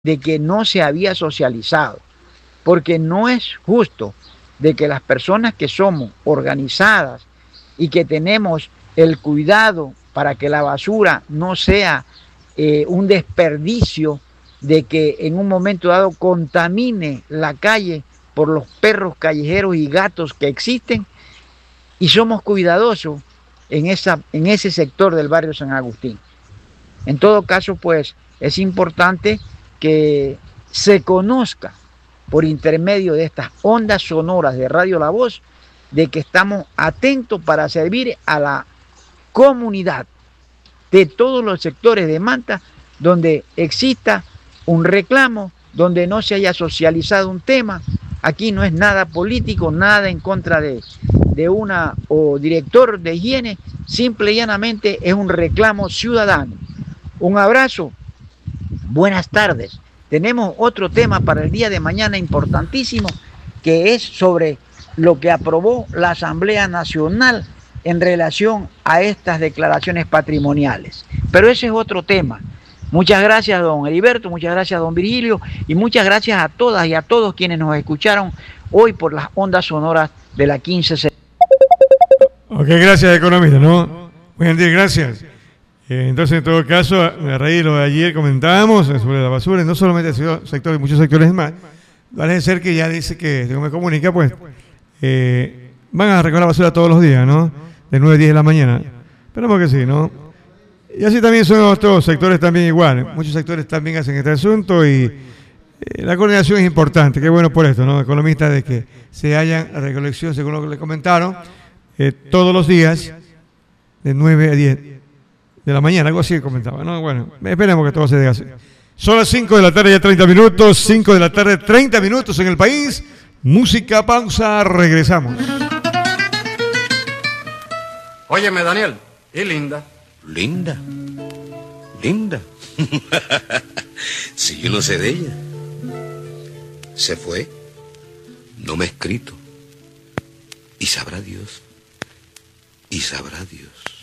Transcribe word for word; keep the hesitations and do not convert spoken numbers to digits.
de que no se había socializado, porque no es justo de que las personas que somos organizadas y que tenemos el cuidado para que la basura no sea eh, un desperdicio, de que en un momento dado contamine la calle por los perros callejeros y gatos que existen, y somos cuidadosos en, esa, en ese sector del barrio San Agustín. En todo caso, pues, es importante que se conozca por intermedio de estas ondas sonoras de Radio La Voz, de que estamos atentos para servir a la comunidad de todos los sectores de Manta, donde exista un reclamo, donde no se haya socializado un tema. Aquí no es nada político, nada en contra de, de una o director de higiene, simple y llanamente es un reclamo ciudadano. Un abrazo, buenas tardes. Tenemos otro tema para el día de mañana importantísimo, que es sobre lo que aprobó la Asamblea Nacional en relación a estas declaraciones patrimoniales. Pero ese es otro tema. Muchas gracias, don Heriberto, muchas gracias, don Virgilio, y muchas gracias a todas y a todos quienes nos escucharon hoy por las ondas sonoras de la quince. Ok, gracias, economista, ¿no? Buen día, gracias. Eh, entonces, en todo caso, a raíz de lo de ayer comentábamos sobre la basura, no solamente el sector, muchos sectores más, parece ser que ya dice que, según me comunica, pues, eh, van a recoger la basura todos los días, ¿no? De nueve a diez de la mañana. Esperamos que sí, ¿no? Y así también son otros sectores también igual. Muchos sectores también hacen este asunto y eh, la coordinación es importante. Qué bueno por esto, ¿no? Economistas, de que se haya recolección, según lo que le comentaron, eh, todos los días de nueve a diez de la mañana, algo así comentaba, ¿no? Bueno, esperemos que todo se dé así. Son las cinco de la tarde, ya treinta minutos, cinco de la tarde, treinta minutos en el país. Música, pausa, regresamos. Óyeme, Daniel, ¿y Linda? Linda, linda. Si yo no sé de ella. Se fue, no me ha escrito. Y sabrá Dios, y sabrá Dios.